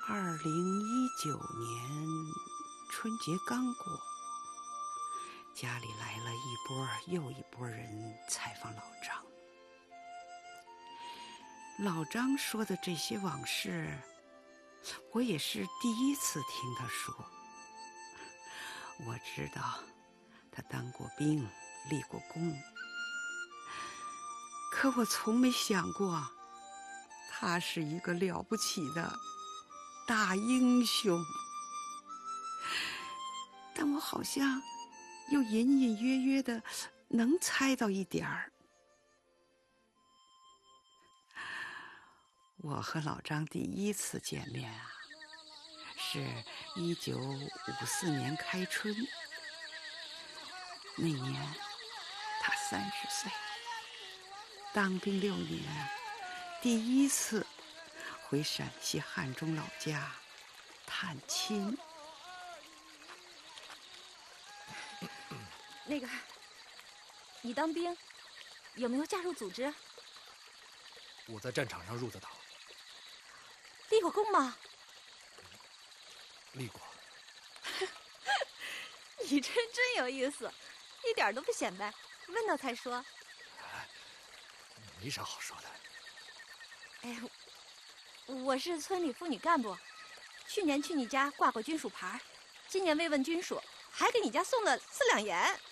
2019年春节刚过，家里来了一波又一波人采访老张。老张说的这些往事，我也是第一次听他说。我知道他当过兵，立过功，可我从没想过他是一个了不起的大英雄。但我好像又隐隐约约的能猜到一点儿。我和老张第一次见面啊，是1954年开春。那年他30岁，当兵6年，第一次回陕西汉中老家探亲。 那个，你当兵有没有加入组织？ 我在战场上入的党。 立过功吗？ 立过。 你真有意思，一点都不显摆，问到才说。 没啥好说的。 哎呀，我是村里妇女干部，去年去你家挂过军属牌，今年慰问军属，还给你家送了4两盐。